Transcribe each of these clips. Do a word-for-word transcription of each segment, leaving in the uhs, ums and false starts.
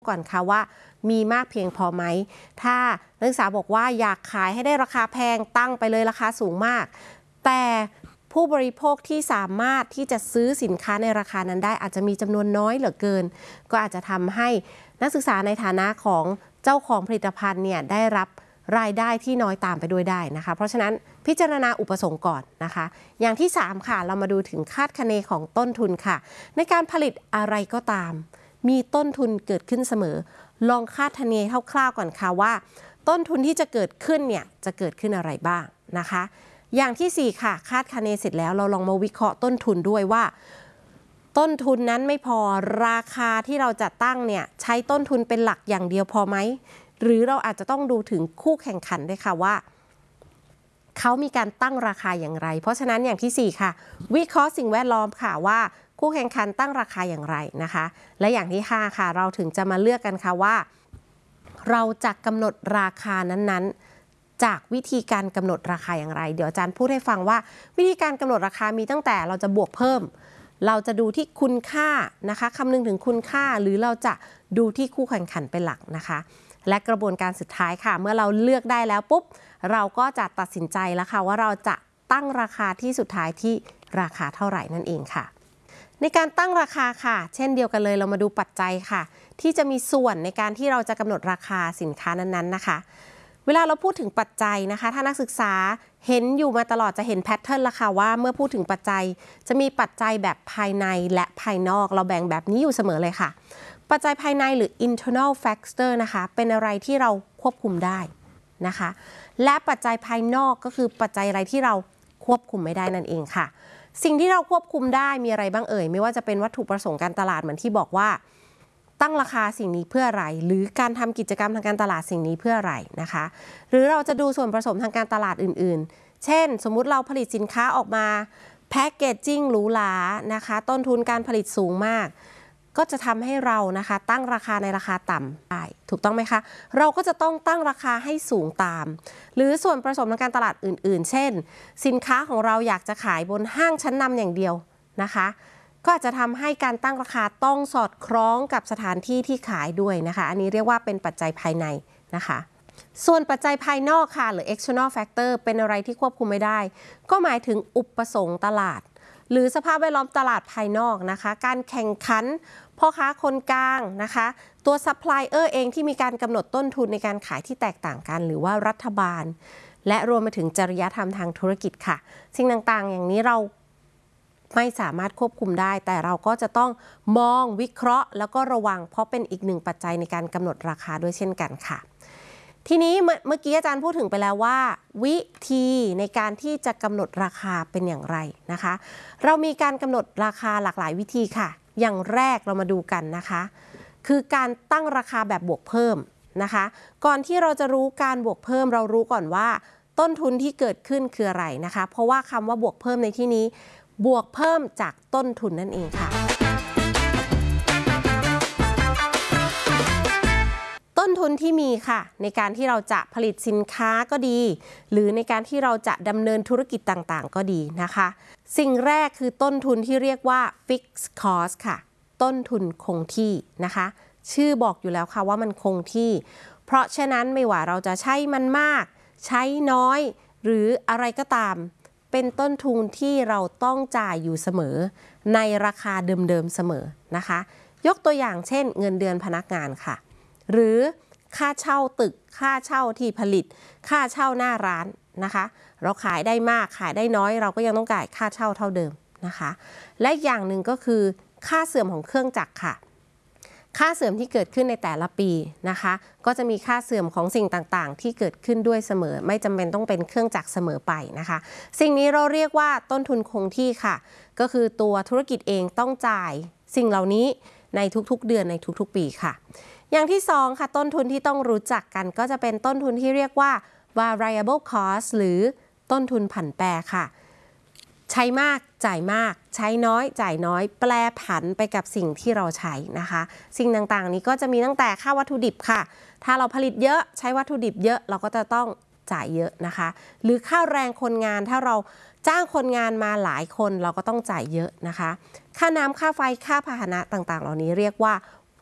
ก่อนค่ะว่ามีมากเพียงพอไหมถ้านักศึกษาบอกว่าอยากขายให้ได้ราคาแพงตั้งไปเลยราคาสูงมากแต่ผู้บริโภคที่สามารถที่จะซื้อสินค้าในราคานั้นได้อาจจะมีจำนวนน้อยเหลือเกินก็อาจจะทำให้นักศึกษาในฐานะของเจ้าของผลิตภัณฑ์เนี่ยได้รับรายได้ที่น้อยตามไปด้วยได้นะคะเพราะฉะนั้นพิจารณาอุปสงค์ก่อนนะคะอย่างที่สามค่ะเรามาดูถึงคาดคะเนของต้นทุนค่ะในการผลิตอะไรก็ตามมีต้นทุนเกิดขึ้นเสมอลองคาดคะเนคร่าวๆก่อนค่ะว่าต้นทุนที่จะเกิดขึ้นเนี่ยจะเกิดขึ้นอะไรบ้างนะคะอย่างที่สี่ค่ะคาดคะเนเสร็จแล้วเราลองมาวิเคราะห์ต้นทุนด้วยว่าต้นทุนนั้นไม่พอราคาที่เราจะตั้งเนี่ยใช้ต้นทุนเป็นหลักอย่างเดียวพอไหมหรือเราอาจจะต้องดูถึงคู่แข่งขันด้วยค่ะว่าเขามีการตั้งราคาอย่างไรเพราะฉะนั้นอย่างที่สี่ค่ะวิเคราะห์สิ่งแวดล้อมค่ะว่าคู่แข่งขันตั้งราคาอย่างไรนะคะและอย่างที่ห้าค่ะเราถึงจะมาเลือกกันค่ะว่าเราจะกำหนดราคานั้นๆจากวิธีการกำหนดราคาอย่างไรเดี๋ยวอาจารย์พูดให้ฟังว่าวิธีการกำหนดราคามีตั้งแต่เราจะบวกเพิ่มเราจะดูที่คุณค่านะคะคำนึงถึงคุณค่าหรือเราจะดูที่คู่แข่งขันเป็นหลักนะคะและกระบวนการสุดท้ายค่ะเมื่อเราเลือกได้แล้วปุ๊บเราก็จะตัดสินใจแล้วค่ะว่าเราจะตั้งราคาที่สุดท้ายที่ราคาเท่าไหร่นั่นเองค่ะในการตั้งราคาค่ะเช่นเดียวกันเลยเรามาดูปัจจัยค่ะที่จะมีส่วนในการที่เราจะกำหนดราคาสินค้านั้นๆนะคะเวลาเราพูดถึงปัจจัยนะคะถ้านักศึกษาเห็นอยู่มาตลอดจะเห็นแพทเทิร์นละค่ะว่าเมื่อพูดถึงปัจจัยจะมีปัจจัยแบบภายในและภายนอกเราแบ่งแบบนี้อยู่เสมอเลยค่ะปัจจัยภายในหรือ internal factor นะคะเป็นอะไรที่เราควบคุมได้นะคะและปัจจัยภายนอกก็คือปัจจัยอะไรที่เราควบคุมไม่ได้นั่นเองค่ะสิ่งที่เราควบคุมได้มีอะไรบ้างเอ่ยไม่ว่าจะเป็นวัตถุประสงค์การตลาดเหมือนที่บอกว่าตั้งราคาสิ่งนี้เพื่ออะไรหรือการทำกิจกรรมทางการตลาดสิ่งนี้เพื่ออะไรนะคะหรือเราจะดูส่วนผสมทางการตลาดอื่นๆเช่นสมมุติเราผลิตสินค้าออกมาแพคเกจจิ้งหรูหรานะคะต้นทุนการผลิตสูงมากก็จะทำให้เรานะคะตั้งราคาในราคาต่ำได้ถูกต้องไหมคะเราก็จะต้องตั้งราคาให้สูงตามหรือส่วนผสมทางการตลาดอื่นๆเช่นสินค้าของเราอยากจะขายบนห้างชั้นนำอย่างเดียวนะคะก็อาจจะทำให้การตั้งราคาต้องสอดคล้องกับสถานที่ที่ขายด้วยนะคะอันนี้เรียกว่าเป็นปัจจัยภายในนะคะส่วนปัจจัยภายนอกค่ะหรือ external factor เป็นอะไรที่ควบคุมไม่ได้ก็หมายถึงอุปสงค์ตลาดหรือสภาพแวดล้อมตลาดภายนอกนะคะการแข่งขันพ่อค้าคนกลางนะคะตัวซัพพลายเออร์เองที่มีการกำหนดต้นทุนในการขายที่แตกต่างกันหรือว่ารัฐบาลและรวมไปถึงจริยธรรมทางธุรกิจค่ะสิ่งต่างๆอย่างนี้เราไม่สามารถควบคุมได้แต่เราก็จะต้องมองวิเคราะห์แล้วก็ระวังเพราะเป็นอีกหนึ่งปัจจัยในการกำหนดราคาด้วยเช่นกันค่ะทีนี้เมื่อกี้อาจารย์พูดถึงไปแล้วว่าวิธีในการที่จะกำหนดราคาเป็นอย่างไรนะคะเรามีการกำหนดราคาหลากหลายวิธีค่ะอย่างแรกเรามาดูกันนะคะคือการตั้งราคาแบบบวกเพิ่มนะคะก่อนที่เราจะรู้การบวกเพิ่มเรารู้ก่อนว่าต้นทุนที่เกิดขึ้นคืออะไรนะคะเพราะว่าคำว่าบวกเพิ่มในที่นี้บวกเพิ่มจากต้นทุนนั่นเองค่ะต้นทุนที่มีค่ะในการที่เราจะผลิตสินค้าก็ดีหรือในการที่เราจะดำเนินธุรกิจต่างๆก็ดีนะคะสิ่งแรกคือต้นทุนที่เรียกว่า fixed cost ค่ะต้นทุนคงที่นะคะชื่อบอกอยู่แล้วค่ะว่ามันคงที่เพราะฉะนั้นไม่ว่าเราจะใช้มันมากใช้น้อยหรืออะไรก็ตามเป็นต้นทุนที่เราต้องจ่ายอยู่เสมอในราคาเดิมๆเสมอนะคะยกตัวอย่างเช่นเงินเดือนพนักงานค่ะหรือค่าเช่าตึกค่าเช่าที่ผลิตค่าเช่าหน้าร้านนะคะเราขายได้มากขายได้น้อยเราก็ยังต้องจ่ายค่าเช่าเท่าเดิมนะคะและอย่างหนึ่งก็คือค่าเสื่อมของเครื่องจักรค่ะค่าเสื่อมที่เกิดขึ้นในแต่ละปีนะคะก็จะมีค่าเสื่อมของสิ่งต่างๆที่เกิดขึ้นด้วยเสมอไม่จำเป็นต้องเป็นเครื่องจักรเสมอไปนะคะสิ่งนี้เราเรียกว่าต้นทุนคงที่ค่ะก็คือตัวธุรกิจเองต้องจ่ายสิ่งเหล่านี้ในทุกๆเดือนในทุกๆปีค่ะอย่างที่สองค่ะต้นทุนที่ต้องรู้จักกันก็จะเป็นต้นทุนที่เรียกว่า variable cost หรือต้นทุนผันแปรค่ะใช้มากจ่ายมากใช้น้อยจ่ายน้อยแปรผันไปกับสิ่งที่เราใช้นะคะสิ่งต่างๆนี้ก็จะมีตั้งแต่ค่าวัตถุดิบค่ะถ้าเราผลิตเยอะใช้วัตถุดิบเยอะเราก็จะต้องจ่ายเยอะนะคะหรือค่าแรงคนงานถ้าเราจ้างคนงานมาหลายคนเราก็ต้องจ่ายเยอะนะคะค่าน้ำค่าไฟค่าพาหนะต่างๆเหล่านี้เรียกว่า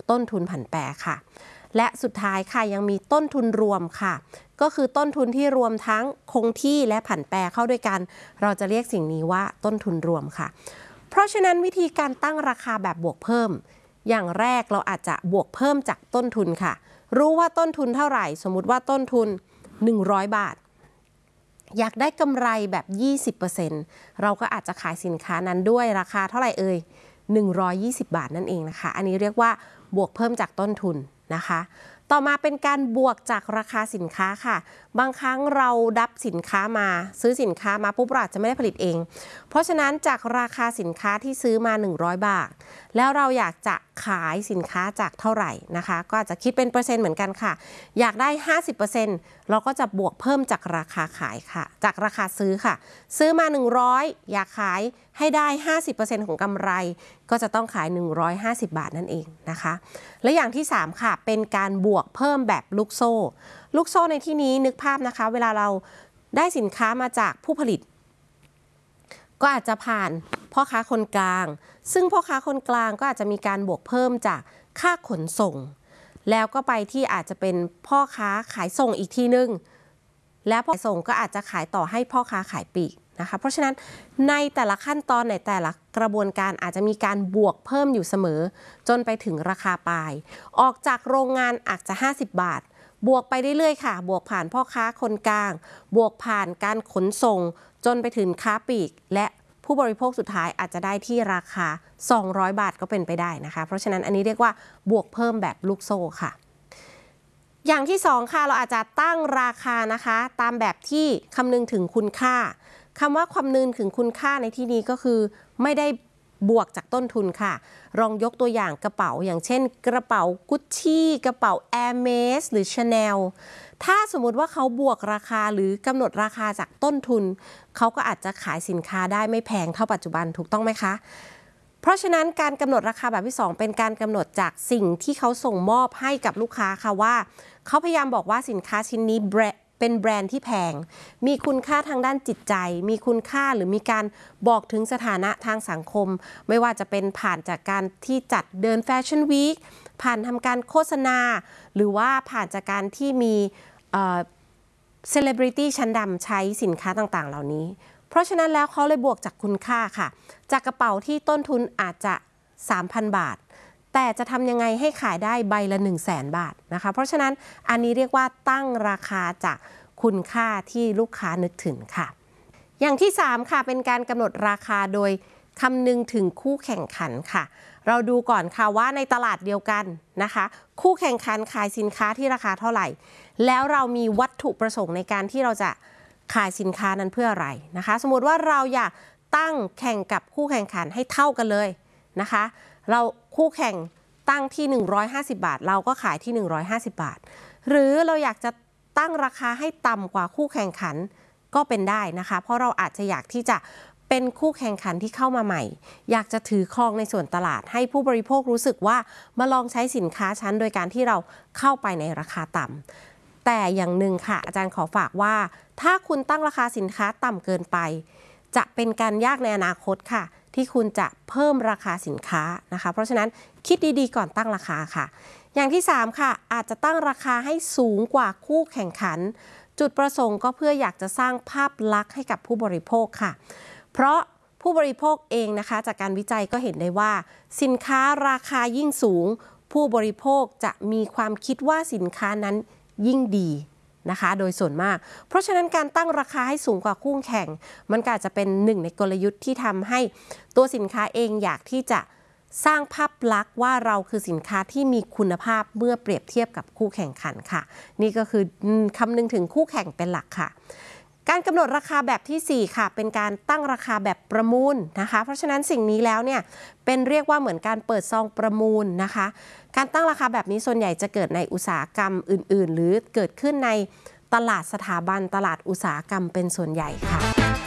ต้นทุนผันแปรค่ะและสุดท้ายค่ะยังมีต้นทุนรวมค่ะก็คือต้นทุนที่รวมทั้งคงที่และผันแปรเข้าด้วยกันเราจะเรียกสิ่งนี้ว่าต้นทุนรวมค่ะเพราะฉะนั้นวิธีการตั้งราคาแบบบวกเพิ่มอย่างแรกเราอาจจะบวกเพิ่มจากต้นทุนค่ะรู้ว่าต้นทุนเท่าไหร่สมมุติว่าต้นทุนหนึ่งร้อยบาทอยากได้กำไรแบบ ยี่สิบเปอร์เซ็นต์ เราก็อาจจะขายสินค้านั้นด้วยราคาเท่าไหร่เอ่ยหนึ่งร้อยยี่สิบบาทนั่นเองนะคะอันนี้เรียกว่าบวกเพิ่มจากต้นทุนนะคะต่อมาเป็นการบวกจากราคาสินค้าค่ะบางครั้งเราดับสินค้ามาซื้อสินค้ามาปุ๊บเราอาจจะไม่ได้ผลิตเองเพราะฉะนั้นจากราคาสินค้าที่ซื้อมาหนึ่งร้อยบาทแล้วเราอยากจะขายสินค้าจากเท่าไหร่นะคะก็อาจจะคิดเป็นเปอร์เซ็นต์เหมือนกันค่ะอยากได้ ห้าสิบเปอร์เซ็นต์ เราก็จะบวกเพิ่มจากราคาขายค่ะจากราคาซื้อค่ะซื้อมาหนึ่งร้อยอยากขายให้ได้ ห้าสิบเปอร์เซ็นต์ ของกำไรก็จะต้องขายหนึ่งร้อยห้าสิบบาทนั่นเองนะคะและอย่างที่สามค่ะเป็นการบวกเพิ่มแบบลูกโซ่ลูกโซ่ในที่นี้นึกภาพนะคะเวลาเราได้สินค้ามาจากผู้ผลิตก็อาจจะผ่านพ่อค้าคนกลางซึ่งพ่อค้าคนกลางก็อาจจะมีการบวกเพิ่มจากค่าขนส่งแล้วก็ไปที่อาจจะเป็นพ่อค้าขายส่งอีกทีนึงแล้วพ่อขายส่งก็อาจจะขายต่อให้พ่อค้าขายปลีกนะคะเพราะฉะนั้นในแต่ละขั้นตอนในแต่ละกระบวนการอาจจะมีการบวกเพิ่มอยู่เสมอจนไปถึงราคาปลายออกจากโรงงานอาจจะห้าสิบบาทบวกไปเรื่อยๆค่ะบวกผ่านพ่อค้าคนกลางบวกผ่านการขนส่งจนไปถึงค้าปลีกและผู้บริโภคสุดท้ายอาจจะได้ที่ราคาสองร้อยบาทก็เป็นไปได้นะคะเพราะฉะนั้นอันนี้เรียกว่าบวกเพิ่มแบบลูกโซ่ค่ะอย่างที่สองค่ะเราอาจจะตั้งราคานะคะตามแบบที่คำนึงถึงคุณค่าคำว่าคำนึงถึงคุณค่าในที่นี้ก็คือไม่ได้บวกจากต้นทุนค่ะลองยกตัวอย่างกระเป๋าอย่างเช่นกระเป๋ากุชชี่กระเป๋าแอร์เมสหรือชาแนลถ้าสมมุติว่าเขาบวกราคาหรือกำหนดราคาจากต้นทุนเขาก็อาจจะขายสินค้าได้ไม่แพงเท่าปัจจุบันถูกต้องไหมคะเพราะฉะนั้นการกำหนดราคาแบบที่สองเป็นการกำหนดจากสิ่งที่เขาส่งมอบให้กับลูกค้าค่ะว่าเขาพยายามบอกว่าสินค้าชิ้นนี้แบรนด์เป็นแบรนด์ที่แพงมีคุณค่าทางด้านจิตใจมีคุณค่าหรือมีการบอกถึงสถานะทางสังคมไม่ว่าจะเป็นผ่านจากการที่จัดเดินแฟชั่นวีคผ่านทำการโฆษณาหรือว่าผ่านจากการที่มีเซเลบริตี้ชั้นดำใช้สินค้าต่างๆเหล่านี้เพราะฉะนั้นแล้วเขาเลยบวกจากคุณค่าค่ะจากกระเป๋าที่ต้นทุนอาจจะ สามพันบาทแต่จะทำยังไงให้ขายได้ใบละ หนึ่งแสนบาทนะคะเพราะฉะนั้นอันนี้เรียกว่าตั้งราคาจากคุณค่าที่ลูกค้านึกถึงค่ะอย่างที่สามค่ะเป็นการกำหนดราคาโดยคำนึงถึงคู่แข่งขันค่ะเราดูก่อนค่ะว่าในตลาดเดียวกันนะคะคู่แข่งขันขายสินค้าที่ราคาเท่าไหร่แล้วเรามีวัตถุประสงค์ในการที่เราจะขายสินค้านั้นเพื่ออะไรนะคะสมมติว่าเราอยากตั้งแข่งกับคู่แข่งขันให้เท่ากันเลยนะคะเราคู่แข่งตั้งที่หนึ่งร้อยห้าสิบบาทเราก็ขายที่หนึ่งร้อยห้าสิบบาทหรือเราอยากจะตั้งราคาให้ต่ำกว่าคู่แข่งขันก็เป็นได้นะคะเพราะเราอาจจะอยากที่จะเป็นคู่แข่งขันที่เข้ามาใหม่อยากจะถือครองในส่วนตลาดให้ผู้บริโภครู้สึกว่ามาลองใช้สินค้าชั้นโดยการที่เราเข้าไปในราคาต่ำแต่อย่างหนึ่งค่ะอาจารย์ขอฝากว่าถ้าคุณตั้งราคาสินค้าต่ำเกินไปจะเป็นการยากในอนาคตค่ะที่คุณจะเพิ่มราคาสินค้านะคะเพราะฉะนั้นคิดดีๆก่อนตั้งราคาค่ะอย่างที่สามค่ะอาจจะตั้งราคาให้สูงกว่าคู่แข่งขันจุดประสงค์ก็เพื่ออยากจะสร้างภาพลักษณ์ให้กับผู้บริโภคค่ะเพราะผู้บริโภคเองนะคะจากการวิจัยก็เห็นได้ว่าสินค้าราคายิ่งสูงผู้บริโภคจะมีความคิดว่าสินค้านั้นยิ่งดีนะคะโดยส่วนมากเพราะฉะนั้นการตั้งราคาให้สูงกว่าคู่แข่งมันก็อาจจะเป็นหนึ่งในกลยุทธ์ที่ทำให้ตัวสินค้าเองอยากที่จะสร้างภาพลักษณ์ว่าเราคือสินค้าที่มีคุณภาพเมื่อเปรียบเทียบกับคู่แข่งขันค่ะนี่ก็คือคำนึงถึงคู่แข่งเป็นหลักค่ะการกำหนดราคาแบบที่สี่ค่ะเป็นการตั้งราคาแบบประมูลนะคะเพราะฉะนั้นสิ่งนี้แล้วเนี่ยเป็นเรียกว่าเหมือนการเปิดซองประมูลนะคะการตั้งราคาแบบนี้ส่วนใหญ่จะเกิดในอุตสาหกรรมอื่นๆหรือเกิดขึ้นในตลาดสถาบันตลาดอุตสาหกรรมเป็นส่วนใหญ่ค่ะ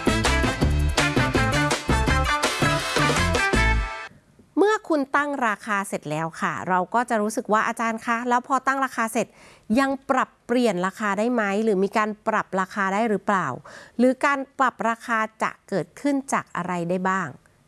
เมื่อคุณตั้งราคาเสร็จแล้วค่ะเราก็จะรู้สึกว่าอาจารย์คะแล้วพอตั้งราคาเสร็จยังปรับเปลี่ยนราคาได้ไหมหรือมีการปรับราคาได้หรือเปล่าหรือการปรับราคาจะเกิดขึ้นจากอะไรได้บ้าง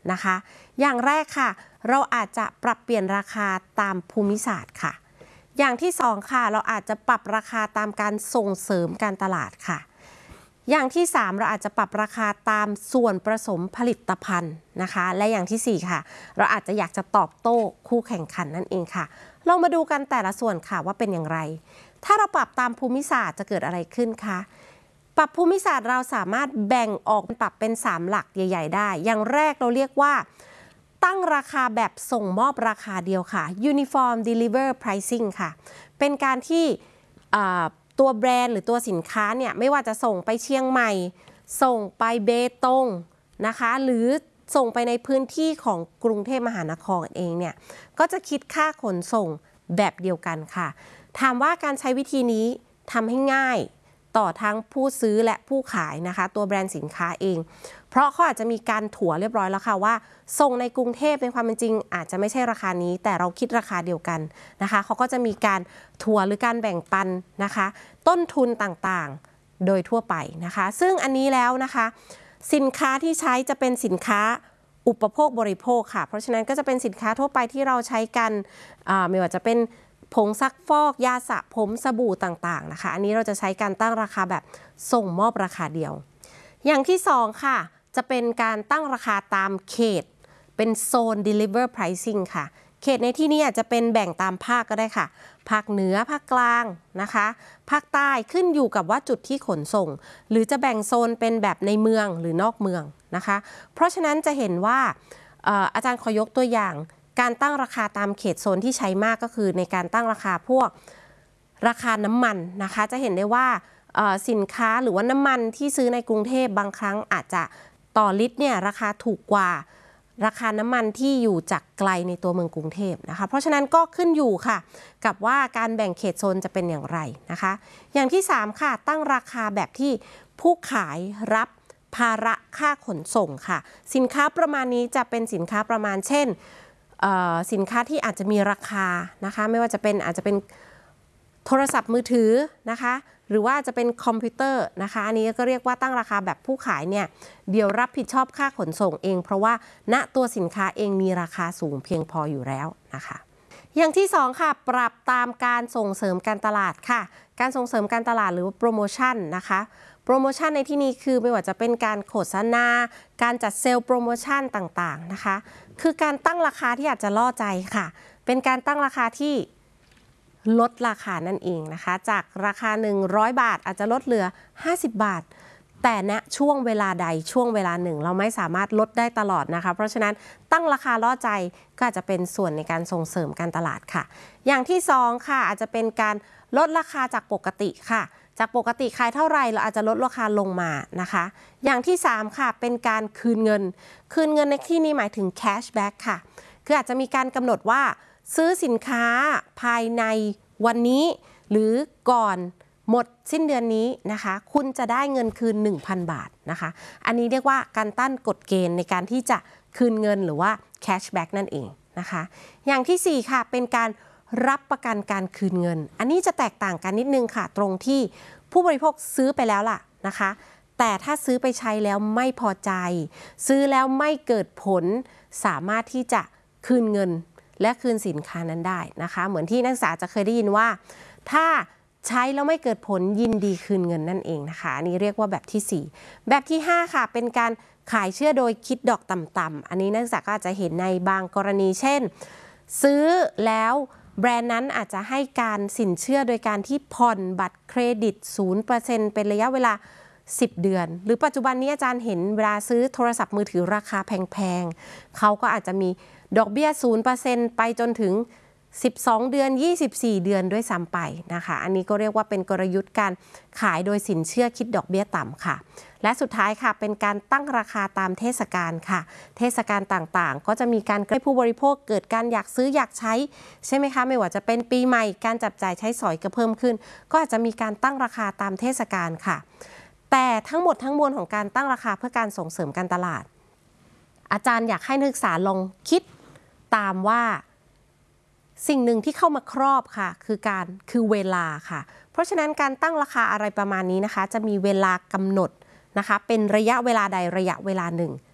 นะคะ อย่างแรกค่ะเราอาจจะปรับเปลี่ยนราคาตามภูมิศาสตร์ค่ะอย่างที่สองค่ะเราอาจจะปรับราคาตามการส่งเสริมการตลาดค่ะอย่างที่สามเราอาจจะปรับราคาตามส่วนผสมผลิตภัณฑ์นะคะและอย่างที่สี่ค่ะเราอาจจะอยากจะตอบโต้คู่แข่งขันนั่นเองค่ะลองมาดูกันแต่ละส่วนค่ะว่าเป็นอย่างไรถ้าเราปรับตามภูมิศาสตร์จะเกิดอะไรขึ้นคะปรับภูมิศาสตร์เราสามารถแบ่งออกปรับเป็นสามหลักใหญ่ๆได้อย่างแรกเราเรียกว่าตั้งราคาแบบส่งมอบราคาเดียวค่ะ Uniform Deliver Pricing ค่ะเป็นการที่ตัวแบรนด์หรือตัวสินค้าเนี่ยไม่ว่าจะส่งไปเชียงใหม่ส่งไปเบตงนะคะหรือส่งไปในพื้นที่ของกรุงเทพมหานครเองเนี่ยก็จะคิดค่าขนส่งแบบเดียวกันค่ะถามว่าการใช้วิธีนี้ทำให้ง่ายต่อทั้งผู้ซื้อและผู้ขายนะคะตัวแบรนด์สินค้าเองเพราะเขาอาจจะมีการถัวเรียบร้อยแล้วค่ะว่าส่งในกรุงเทพในความเป็นจริงอาจจะไม่ใช่ราคานี้แต่เราคิดราคาเดียวกันนะคะเขาก็จะมีการถัวหรือการแบ่งปันนะคะต้นทุนต่างๆโดยทั่วไปนะคะซึ่งอันนี้แล้วนะคะสินค้าที่ใช้จะเป็นสินค้าอุปโภคบริโภคค่ะเพราะฉะนั้นก็จะเป็นสินค้าทั่วไปที่เราใช้กันไม่ว่าจะเป็นผงซักฟอกยาสระผมสบู่ต่างๆนะคะอันนี้เราจะใช้การตั้งราคาแบบส่งมอบราคาเดียวอย่างที่สองค่ะจะเป็นการตั้งราคาตามเขตเป็นโซน deliver pricing ค่ะเขตในที่นี้อาจจะเป็นแบ่งตามภาคก็ได้ค่ะภาคเหนือภาคกลางนะคะภาคใต้ขึ้นอยู่กับว่าจุดที่ขนส่งหรือจะแบ่งโซนเป็นแบบในเมืองหรือนอกเมืองนะคะเพราะฉะนั้นจะเห็นว่าอาจารย์ขอยกตัวอย่างการตั้งราคาตามเขตโซนที่ใช้มากก็คือในการตั้งราคาพวกราคาน้ำมันนะคะจะเห็นได้ว่าสินค้าหรือว่าน้ำมันที่ซื้อในกรุงเทพบางครั้งอาจจะต่อลิตรเนี่ยราคาถูกกว่าราคาน้ำมันที่อยู่จากไกลในตัวเมืองกรุงเทพนะคะเพราะฉะนั้นก็ขึ้นอยู่ค่ะกับว่าการแบ่งเขตโซนจะเป็นอย่างไรนะคะอย่างที่สามค่ะตั้งราคาแบบที่ผู้ขายรับภาระค่าขนส่งค่ะสินค้าประมาณนี้จะเป็นสินค้าประมาณเช่นสินค้าที่อาจจะมีราคานะคะไม่ว่าจะเป็นอาจจะเป็นโทรศัพท์มือถือนะคะหรือว่าจะเป็นคอมพิวเตอร์นะคะอันนี้ก็เรียกว่าตั้งราคาแบบผู้ขายเนี่ยเดี๋ยวรับผิดชอบค่าขนส่งเองเพราะว่าณตัวสินค้าเองมีราคาสูงเพียงพออยู่แล้วนะคะอย่างที่สองค่ะปรับตามการส่งเสริมการตลาดค่ะการส่งเสริมการตลาดหรือว่าโปรโมชั่นนะคะโปรโมชั่นในที่นี้คือไม่ว่าจะเป็นการโฆษณาการจัดเซลล์โปรโมชั่นต่างๆนะคะคือการตั้งราคาที่อาจจะล่อใจค่ะเป็นการตั้งราคาที่ลดราคานั่นเองนะคะจากราคาหนึ่งร้อยบาทอาจจะลดเหลือห้าสิบบาทแต่ณช่วงเวลาใดช่วงเวลาหนึ่งเราไม่สามารถลดได้ตลอดนะคะเพราะฉะนั้นตั้งราคาล่อใจก็อาจจะเป็นส่วนในการส่งเสริมการตลาดค่ะอย่างที่สองค่ะอาจจะเป็นการลดราคาจากปกติค่ะจากปกติขายเท่าไหร่เราอาจจะลดราคาลงมานะคะอย่างที่สามค่ะเป็นการคืนเงินคืนเงินในที่นี้หมายถึง cashback ค่ะคืออาจจะมีการกำหนดว่าซื้อสินค้าภายในวันนี้หรือก่อนหมดสิ้นเดือนนี้นะคะคุณจะได้เงินคืน หนึ่งพัน บาทนะคะอันนี้เรียกว่าการตั้งกฎเกณฑ์ในการที่จะคืนเงินหรือว่า cashback นั่นเองนะคะอย่างที่สี่ค่ะเป็นการรับประกันการคืนเงินอันนี้จะแตกต่างกันนิดนึงค่ะตรงที่ผู้บริโภคซื้อไปแล้วล่ะนะคะแต่ถ้าซื้อไปใช้แล้วไม่พอใจซื้อแล้วไม่เกิดผลสามารถที่จะคืนเงินและคืนสินค้านั้นได้นะคะเหมือนที่นักศึกษาจะเคยได้ยินว่าถ้าใช้แล้วไม่เกิดผลยินดีคืนเงินนั่นเองนะคะอันนี้เรียกว่าแบบที่สี่แบบที่ห้าค่ะเป็นการขายเชื่อโดยคิดดอกต่ำๆอันนี้นักศึกษาก็อาจจะเห็นในบางกรณีเช่นซื้อแล้วแบรนด์นั้นอาจจะให้การสินเชื่อโดยการที่ผ่อนบัตรเครดิต ศูนย์เปอร์เซ็นต์ เป็นระยะเวลาสิบเดือนหรือปัจจุบันนี้อาจารย์เห็นเวลาซื้อโทรศัพท์มือถือราคาแพงๆเขาก็อาจจะมีดอกเบี้ย ศูนย์เปอร์เซ็นต์ ไปจนถึงสิบสองเดือนยี่สิบสี่เดือนด้วยซ้ำไปนะคะอันนี้ก็เรียกว่าเป็นกลยุทธ์การขายโดยสินเชื่อคิดดอกเบี้ยต่ำค่ะและสุดท้ายค่ะเป็นการตั้งราคาตามเทศกาลค่ะเทศกาลต่างๆก็จะมีการให้ผู้บริโภคเกิดการอยากซื้ออยากใช้ใช่ไหมคะไม่ว่าจะเป็นปีใหม่การจับจ่ายใช้สอยก็เพิ่มขึ้นก็อาจจะมีการตั้งราคาตามเทศกาลค่ะแต่ทั้งหมดทั้งมวลของการตั้งราคาเพื่อการส่งเสริมการตลาดอาจารย์อยากให้นักศึกษาลองคิดตามว่าสิ่งหนึ่งที่เข้ามาครอบค่ะคือการคือเวลาค่ะเพราะฉะนั้นการตั้งราคาอะไรประมาณนี้นะคะจะมีเวลากำหนดนะคะเป็นระยะเวลาใดระยะเวลาหนึ่ง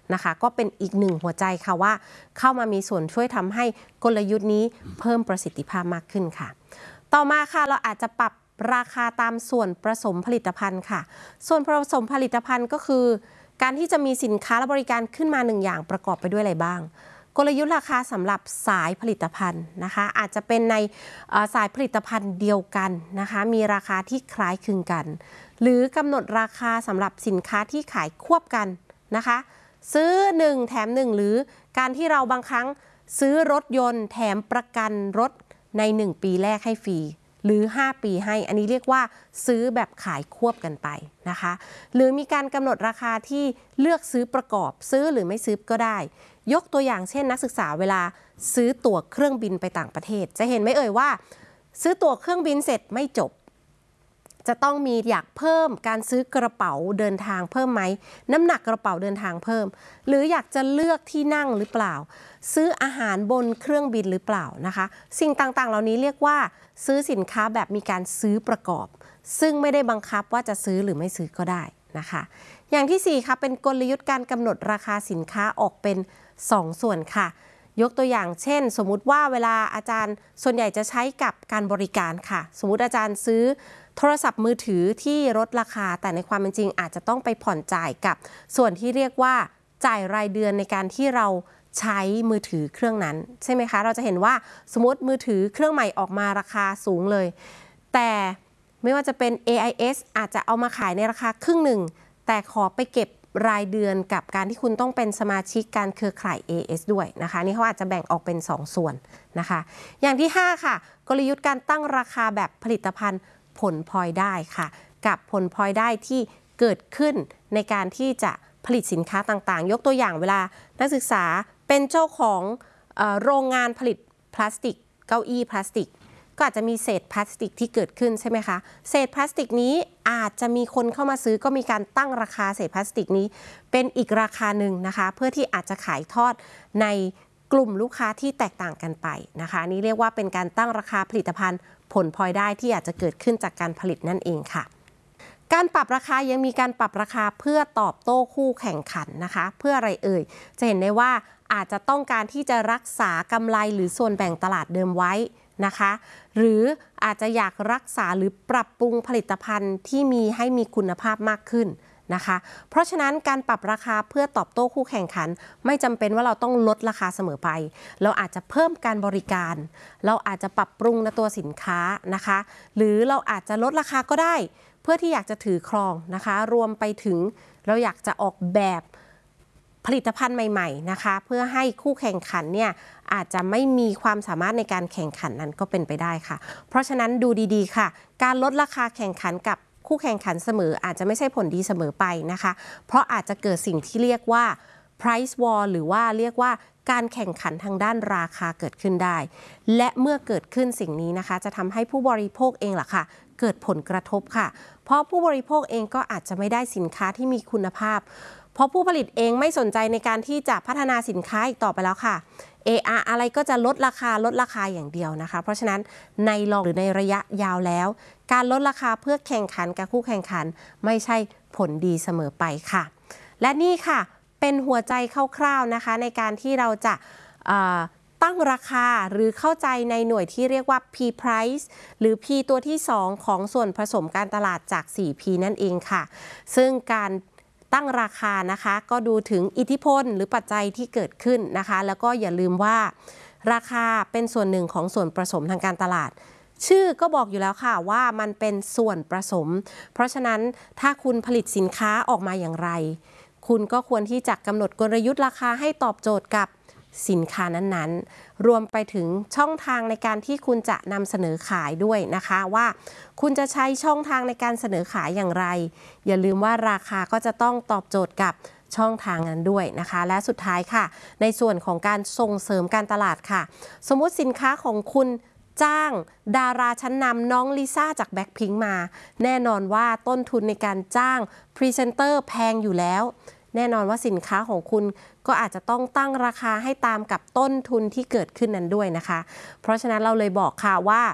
นะคะก็เป็นอีกหนึ่งหัวใจค่ะว่าเข้ามามีส่วนช่วยทำให้กลยุทธ์นี้เพิ่มประสิทธิภาพมากขึ้นค่ะต่อมาค่ะเราอาจจะปรับราคาตามส่วนผสมผลิตภัณฑ์ค่ะส่วนผสมผลิตภัณฑ์ก็คือการที่จะมีสินค้าและบริการขึ้นมาหนึ่งอย่างประกอบไปด้วยอะไรบ้างกลยุทธ์ราคาสำหรับสายผลิตภัณฑ์นะคะอาจจะเป็นในสายผลิตภัณฑ์เดียวกันนะคะมีราคาที่คล้ายคลึงกันหรือกำหนดราคาสำหรับสินค้าที่ขายควบกันนะคะซื้อหนึ่งแถมหนึ่งหรือการที่เราบางครั้งซื้อรถยนต์แถมประกันรถในหนึ่งปีแรกให้ฟรีหรือห้าปีให้อันนี้เรียกว่าซื้อแบบขายควบกันไปนะคะหรือมีการกำหนดราคาที่เลือกซื้อประกอบซื้อหรือไม่ซื้อก็ได้ยกตัวอย่างเช่นนักศึกษาเวลาซื้อตั๋วเครื่องบินไปต่างประเทศจะเห็นไหมเอ่ยว่าซื้อตั๋วเครื่องบินเสร็จไม่จบจะต้องมีอยากเพิ่มการซื้อกระเป๋าเดินทางเพิ่มไหมน้ำหนักกระเป๋าเดินทางเพิ่มหรืออยากจะเลือกที่นั่งหรือเปล่าซื้ออาหารบนเครื่องบินหรือเปล่านะคะสิ่งต่างๆเหล่านี้เรียกว่าซื้อสินค้าแบบมีการซื้อประกอบซึ่งไม่ได้บังคับว่าจะซื้อหรือไม่ซื้อก็ได้นะคะอย่างที่สี่ค่ะเป็นกลยุทธ์การกำหนดราคาสินค้าออกเป็นสองส่วนค่ะยกตัวอย่างเช่นสมมุติว่าเวลาอาจารย์ส่วนใหญ่จะใช้กับการบริการค่ะสมมุติอาจารย์ซื้อโทรศัพท์มือถือที่ลดราคาแต่ในความเป็นจริงอาจจะต้องไปผ่อนจ่ายกับส่วนที่เรียกว่าจ่ายรายเดือนในการที่เราใช้มือถือเครื่องนั้นใช่ไหมคะเราจะเห็นว่าสมมติมือถือเครื่องใหม่ออกมาราคาสูงเลยแต่ไม่ว่าจะเป็น เอ ไอ เอส อาจจะเอามาขายในราคาครึ่งหนึ่งแต่ขอไปเก็บรายเดือนกับการที่คุณต้องเป็นสมาชิกการเครือข่าย เอ เอส ด้วยนะคะนี่เขาอาจจะแบ่งออกเป็นสองส่วนนะคะอย่างที่ห้าค่ะกลยุทธ์การตั้งราคาแบบผลิตภัณฑ์ผลพลอยได้ค่ะกับผลพลอยได้ที่เกิดขึ้นในการที่จะผลิตสินค้าต่างๆยกตัวอย่างเวลานักศึกษาเป็นเจ้าของเอ่อโรงงานผลิตพลาสติกเก้าอี้พลาสติกก็อาจจะมีเศษพลาสติกที่เกิดขึ้นใช่ไหมคะเศษพลาสติกนี้อาจจะมีคนเข้ามาซื้อก็มีการตั้งราคาเศษพลาสติกนี้เป็นอีกราคาหนึ่งนะคะเพื่อที่อาจจะขายทอดในกลุ่มลูกค้าที่แตกต่างกันไปนะคะนี่เรียกว่าเป็นการตั้งราคาผลิตภัณฑ์ผลพลอยได้ที่อาจจะเกิดขึ้นจากการผลิตนั่นเองค่ะการปรับราคายังมีการปรับราคาเพื่อตอบโต้คู่แข่งขันนะคะเพื่ออะไรเอ่ยจะเห็นได้ว่าอาจจะต้องการที่จะรักษากำไรหรือส่วนแบ่งตลาดเดิมไว้นะคะหรืออาจจะอยากรักษาหรือปรับปรุงผลิตภัณฑ์ที่มีให้มีคุณภาพมากขึ้นนะคะเพราะฉะนั้นการปรับราคาเพื่อตอบโต้คู่แข่งขันไม่จำเป็นว่าเราต้องลดราคาเสมอไปเราอาจจะเพิ่มการบริการเราอาจจะปรับปรุงในตัวสินค้านะคะหรือเราอาจจะลดราคาก็ได้เพื่อที่อยากจะถือครองนะคะรวมไปถึงเราอยากจะออกแบบผลิตภัณฑ์ใหม่ๆนะคะเพื่อให้คู่แข่งขันเนี่ยอาจจะไม่มีความสามารถในการแข่งขันนั้นก็เป็นไปได้ค่ะเพราะฉะนั้นดูดีๆค่ะการลดราคาแข่งขันกับคู่แข่งขันเสมออาจจะไม่ใช่ผลดีเสมอไปนะคะเพราะอาจจะเกิดสิ่งที่เรียกว่า price war หรือว่าเรียกว่าการแข่งขันทางด้านราคาเกิดขึ้นได้และเมื่อเกิดขึ้นสิ่งนี้นะคะจะทำให้ผู้บริโภคเองล่ะค่ะเกิดผลกระทบค่ะเพราะผู้บริโภคเองก็อาจจะไม่ได้สินค้าที่มีคุณภาพเพราะผู้ผลิตเองไม่สนใจในการที่จะพัฒนาสินค้าอีกต่อไปแล้วค่ะ เอ อาร์ อะไรก็จะลดราคาลดราคาอย่างเดียวนะคะเพราะฉะนั้นในลองหรือในระยะยาวแล้วการลดราคาเพื่อแข่งขันกับคู่แข่งขันไม่ใช่ผลดีเสมอไปค่ะและนี่ค่ะเป็นหัวใจคร่าวๆนะคะในการที่เราจะตั้งราคาหรือเข้าใจในหน่วยที่เรียกว่า P price หรือ P ตัวที่สองของส่วนผสมการตลาดจาก โฟร์ พี นั่นเองค่ะซึ่งการตั้งราคานะคะก็ดูถึงอิทธิพลหรือปัจจัยที่เกิดขึ้นนะคะแล้วก็อย่าลืมว่าราคาเป็นส่วนหนึ่งของส่วนผสมทางการตลาดชื่อก็บอกอยู่แล้วค่ะว่ามันเป็นส่วนผสมเพราะฉะนั้นถ้าคุณผลิตสินค้าออกมาอย่างไรคุณก็ควรที่จะกำหนดกลยุทธ์ราคาให้ตอบโจทย์กับสินค้านั้นๆรวมไปถึงช่องทางในการที่คุณจะนำเสนอขายด้วยนะคะว่าคุณจะใช้ช่องทางในการเสนอขายอย่างไรอย่าลืมว่าราคาก็จะต้องตอบโจทย์กับช่องทางนั้นด้วยนะคะและสุดท้ายค่ะในส่วนของการส่งเสริมการตลาดค่ะสมมุติสินค้าของคุณจ้างดาราชั้นนำน้องลิซ่าจากแบล็คพิงค์มาแน่นอนว่าต้นทุนในการจ้างพรีเซนเตอร์แพงอยู่แล้วแน่นอนว่าสินค้าของคุณก็อาจจะต้องตั้งราคาให้ตามกับต้นทุนที่เกิดขึ้นนั้นด้วยนะคะเพราะฉะนั้นเราเลยบอกค่ะว่า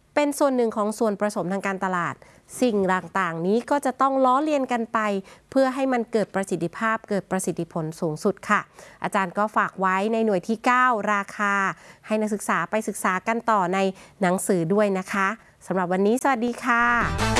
เป็นส่วนหนึ่งของส่วนผสมทางการตลาดสิ่งต่างๆนี้ก็จะต้องล้อเลียนกันไปเพื่อให้มันเกิดประสิทธิภาพเกิดประสิทธิผลสูงสุดค่ะอาจารย์ก็ฝากไว้ในหน่วยที่เก้าราคาให้นักศึกษาไปศึกษากันต่อในหนังสือด้วยนะคะสำหรับวันนี้สวัสดีค่ะ